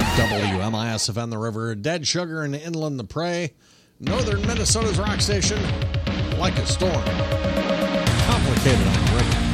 WMISFN The River, Dead Sugar and Inland the Prey, Northern Minnesota's rock station, Like a Storm. Complicated on the River.